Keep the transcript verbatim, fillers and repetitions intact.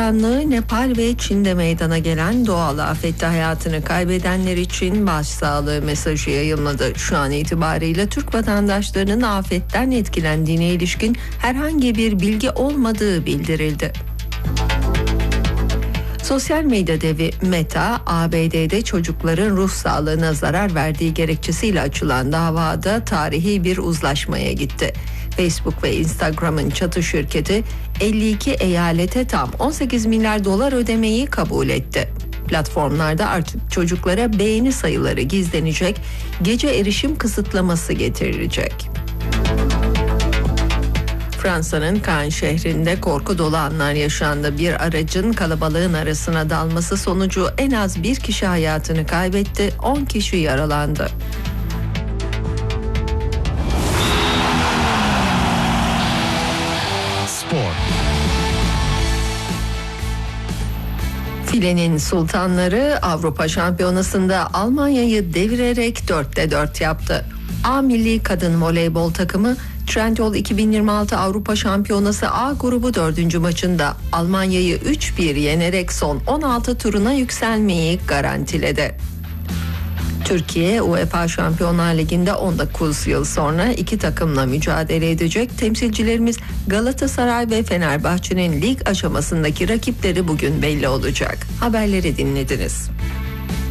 Bakanlığı, Nepal ve Çin'de meydana gelen doğal afette hayatını kaybedenler için başsağlığı mesajı yayımladı. Şu an itibariyle Türk vatandaşlarının afetten etkilendiğine ilişkin herhangi bir bilgi olmadığı bildirildi. Sosyal medya devi Meta, A B D'de çocukların ruh sağlığına zarar verdiği gerekçesiyle açılan davada tarihi bir uzlaşmaya gitti. Facebook ve Instagram'ın çatı şirketi elli iki eyalete tam on sekiz milyar dolar ödemeyi kabul etti. Platformlarda artık çocuklara beğeni sayıları gizlenecek, gece erişim kısıtlaması getirilecek. Fransa'nın Cannes şehrinde korku dolu anlar yaşandı. Bir aracın kalabalığın arasına dalması sonucu en az bir kişi hayatını kaybetti, on kişi yaralandı. Spor. Filenin sultanları Avrupa Şampiyonası'nda Almanya'yı devirerek dörtte dört yaptı. A milli kadın voleybol takımı Trendyol iki bin yirmi altı Avrupa Şampiyonası A grubu dördüncü maçında Almanya'yı üç bir yenerek son on altı turuna yükselmeyi garantiledi. Türkiye, UEFA Şampiyonlar Ligi'nde on dokuz yıl sonra iki takımla mücadele edecek. Temsilcilerimiz Galatasaray ve Fenerbahçe'nin lig aşamasındaki rakipleri bugün belli olacak. Haberleri dinlediniz.